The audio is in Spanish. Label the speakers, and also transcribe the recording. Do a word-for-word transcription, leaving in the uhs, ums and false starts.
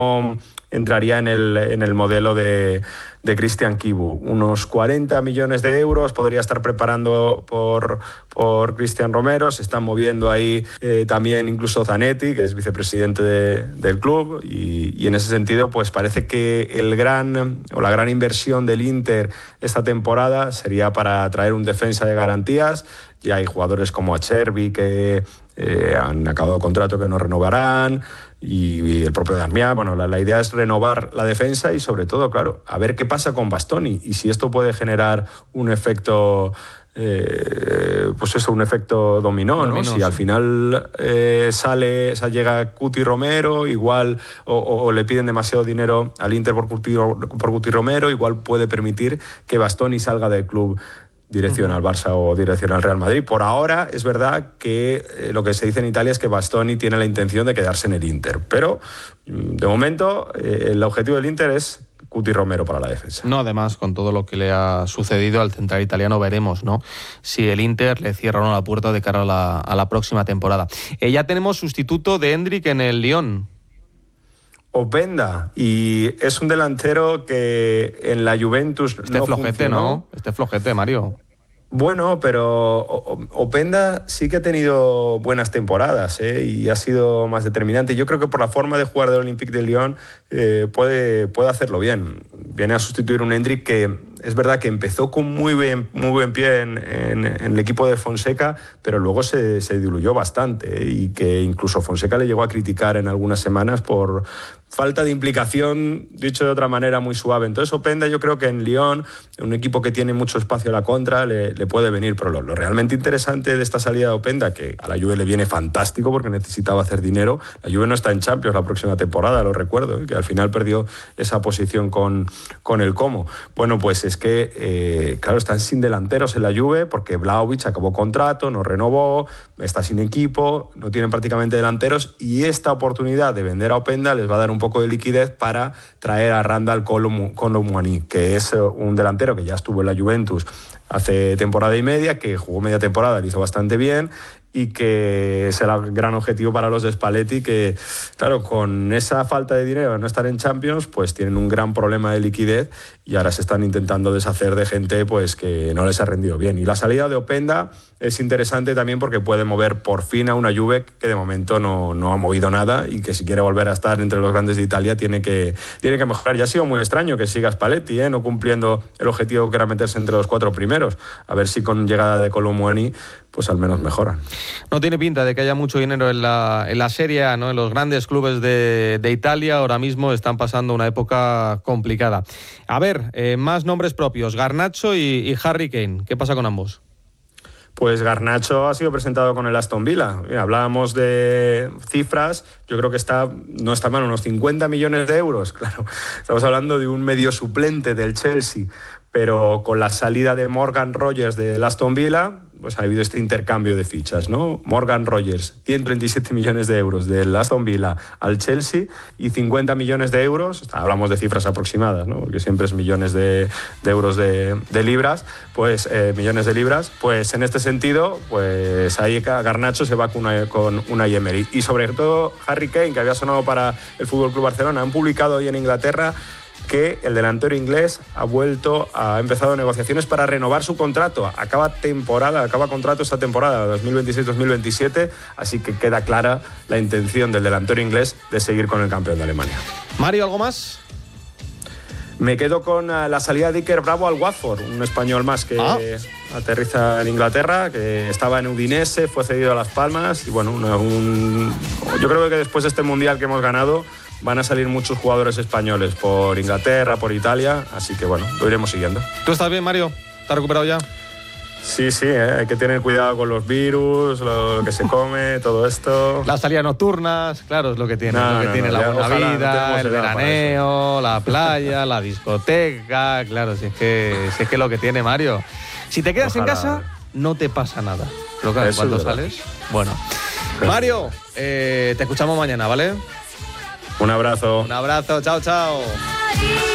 Speaker 1: entraría en el, en el modelo de, de Cristian Chivu. Unos cuarenta millones de euros podría estar preparando por, por Cristian Romero. Se están moviendo ahí eh, también incluso Zanetti, que es vicepresidente de, del club, y, y en ese sentido pues parece que el gran o la gran inversión del Inter esta temporada sería para traer un defensa de garantías. Ya hay jugadores como Acerbi que eh, han acabado contrato que no renovarán, y, y el propio Darmian. Bueno, la, la idea es renovar la defensa y sobre todo, claro, a ver qué pasa con Bastoni y si esto puede generar un efecto, eh, pues eso, un efecto dominó,
Speaker 2: dominó
Speaker 1: ¿no? Si
Speaker 2: sí.
Speaker 1: al final eh, sale, o sea, llega Cuti Romero, igual, o, o, o le piden demasiado dinero al Inter por Cuti, por Cuti Romero, igual puede permitir que Bastoni salga del club dirección al Barça o dirección al Real Madrid. Por ahora es verdad que eh, lo que se dice en Italia es que Bastoni tiene la intención de quedarse en el Inter, pero de momento eh, el objetivo del Inter es Cuti Romero para la defensa.
Speaker 2: No, además, con todo lo que le ha sucedido al central italiano, veremos, ¿no?, si el Inter le cierra o no la puerta de cara a la, a la próxima temporada. Eh, ya tenemos sustituto de Endrick en el Lyon.
Speaker 1: Openda, y es un delantero que en la Juventus
Speaker 2: este
Speaker 1: no
Speaker 2: flojete,
Speaker 1: funcionó.
Speaker 2: ¿no? Este flojete, Mario.
Speaker 1: Bueno, pero Openda sí que ha tenido buenas temporadas, ¿eh? Y ha sido más determinante. Yo creo que por la forma de jugar del Olympique de Lyon eh, puede, puede hacerlo bien. Viene a sustituir un Endrick que es verdad que empezó con muy buen, muy buen pie en, en, en el equipo de Fonseca, pero luego se, se diluyó bastante, ¿eh? Y que incluso Fonseca le llegó a criticar en algunas semanas por falta de implicación, dicho de otra manera muy suave. Entonces Openda, yo creo que en Lyon, un equipo que tiene mucho espacio a la contra, le, le puede venir. Pero lo, lo realmente interesante de esta salida de Openda, que a la Juve le viene fantástico porque necesitaba hacer dinero, la Juve no está en Champions la próxima temporada, lo recuerdo, ¿eh? Que al final perdió esa posición con, con el Como. Bueno, pues es que, eh, claro, están sin delanteros en la Juve porque Vlahovic acabó contrato, no renovó, está sin equipo, no tienen prácticamente delanteros, y esta oportunidad de vender a Openda les va a dar un poco de liquidez para traer a Randal Kolo Muani, que es un delantero que ya estuvo en la Juventus hace temporada y media, que jugó media temporada, lo hizo bastante bien, y que será el gran objetivo para los de Spalletti, que claro, con esa falta de dinero, no estar en Champions, pues tienen un gran problema de liquidez y ahora se están intentando deshacer de gente pues que no les ha rendido bien. Y la salida de Openda es interesante también porque puede mover por fin a una Juve que de momento no, no ha movido nada y que si quiere volver a estar entre los grandes de Italia tiene que, tiene que mejorar. Ya ha sido muy extraño que siga Spalletti, ¿eh? no cumpliendo el objetivo que era meterse entre los cuatro primeros. A ver si con llegada de Kolo Muani pues al menos mejoran.
Speaker 2: No tiene pinta de que haya mucho dinero en la, en la Serie A, ¿no? En los grandes clubes de, de Italia ahora mismo están pasando una época complicada. A ver, eh, más nombres propios, Garnacho y, y Harry Kane. ¿Qué pasa con ambos?
Speaker 1: Pues Garnacho ha sido presentado con el Aston Villa. Mira, hablábamos de cifras, yo creo que está, no está mal, unos cincuenta millones de euros. Claro, estamos hablando de un medio suplente del Chelsea, pero con la salida de Morgan Rogers del Aston Villa, pues ha habido este intercambio de fichas, ¿no? Morgan Rogers, ciento treinta y siete millones de euros del Aston Villa al Chelsea y cincuenta millones de euros, hablamos de cifras aproximadas, ¿no? Porque siempre es millones de, de euros de, de libras, pues eh, millones de libras, pues en este sentido, pues ahí Garnacho se va con una, con una Emery. Y sobre todo Harry Kane, que había sonado para el F C Barcelona, han publicado hoy en Inglaterra que el delantero inglés ha vuelto, ha empezado negociaciones para renovar su contrato. Acaba temporada, acaba contrato esta temporada, dos mil veintiséis dos mil veintisiete, así que queda clara la intención del delantero inglés de seguir con el campeón de Alemania.
Speaker 2: Mario, ¿algo más?
Speaker 1: Me quedo con la salida de Iker Bravo al Watford, un español más que ah. aterriza en Inglaterra, que estaba en Udinese, fue cedido a Las Palmas, y bueno, un, un, yo creo que después de este Mundial que hemos ganado, van a salir muchos jugadores españoles por Inglaterra, por Italia, así que bueno, lo iremos siguiendo.
Speaker 2: ¿Tú estás bien, Mario? ¿Estás recuperado ya?
Speaker 1: Sí, sí, ¿eh? Hay que tener cuidado con los virus, lo que se come, todo esto.
Speaker 2: Las salidas nocturnas, claro, es lo que tiene, no, lo que no, tiene no, la buena vida, no el veraneo, la playa, la discoteca, claro, si es que si es que lo que tiene, Mario. Si te quedas ojalá. en casa, no te pasa nada. Pero claro, cuando sales, bueno. Mario, eh, te escuchamos mañana, ¿vale?
Speaker 1: Un abrazo.
Speaker 2: Un abrazo, chao, chao.